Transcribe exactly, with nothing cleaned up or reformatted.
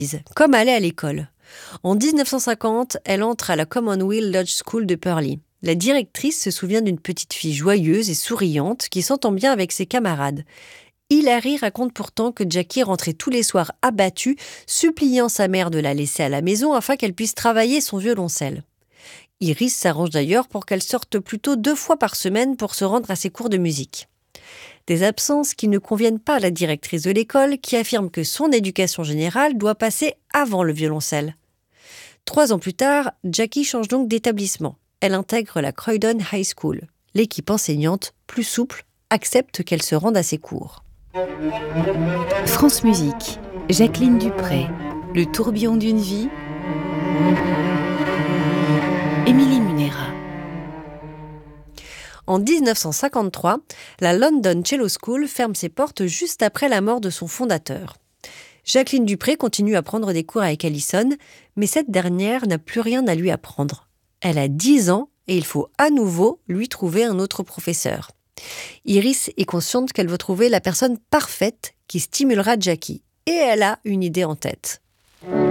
comme aller à l'école. En dix-neuf cent cinquante, elle entre à la Commonweal Lodge School de Purley. La directrice se souvient d'une petite fille joyeuse et souriante qui s'entend bien avec ses camarades. Hilary raconte pourtant que Jackie rentrait tous les soirs abattue, suppliant sa mère de la laisser à la maison afin qu'elle puisse travailler son violoncelle. Iris s'arrange d'ailleurs pour qu'elle sorte plutôt deux fois par semaine pour se rendre à ses cours de musique. Des absences qui ne conviennent pas à la directrice de l'école qui affirme que son éducation générale doit passer avant le violoncelle. Trois ans plus tard, Jackie change donc d'établissement. Elle intègre la Croydon High School. L'équipe enseignante, plus souple, accepte qu'elle se rende à ses cours. France Musique, Jacqueline Dupré, Le tourbillon d'une vie, Émilie Munera. En dix-neuf cent cinquante-trois, la London Cello School ferme ses portes juste après la mort de son fondateur. Jacqueline Dupré continue à prendre des cours avec Allison, mais cette dernière n'a plus rien à lui apprendre. Elle a dix ans et il faut à nouveau lui trouver un autre professeur. Iris est consciente qu'elle veut trouver la personne parfaite qui stimulera Jackie. Et elle a une idée en tête.